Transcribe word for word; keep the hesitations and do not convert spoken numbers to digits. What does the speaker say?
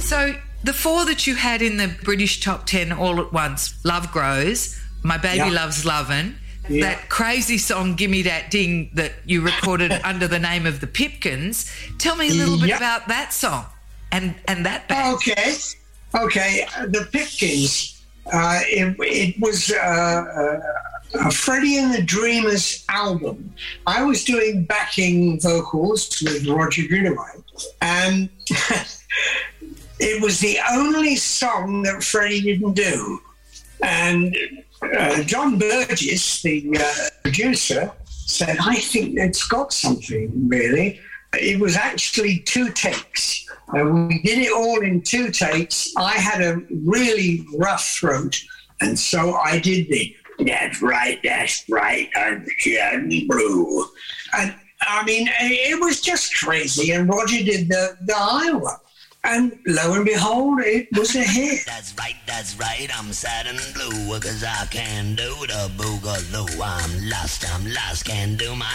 So the four that you had in the British top ten all at once, Love Grows, My Baby Yeah. Loves Lovin', Yeah. that crazy song Gimme That Ding that you recorded under the name of the Pipkins. Tell me a little bit Yeah. about that song and, and that band. Okay, okay. uh, The Pipkins. Uh, it, it was uh, uh, a Freddie and the Dreamers album. I was doing backing vocals with Roger Goodaway, and it was the only song that Freddie didn't do. And uh, John Burgess, the uh, producer, said, I think it's got something, really. It was actually two takes. Uh, we did it all in two takes. I had a really rough throat, and so I did the, that's right, that's right, I'm Jan Blue. And I mean, it was just crazy. And Roger did the, the Iowa. And lo and behold, it was a hit. That's right, that's right, I'm sad and blue, cause I can't do the boogaloo. I'm lost, I'm lost, can't do my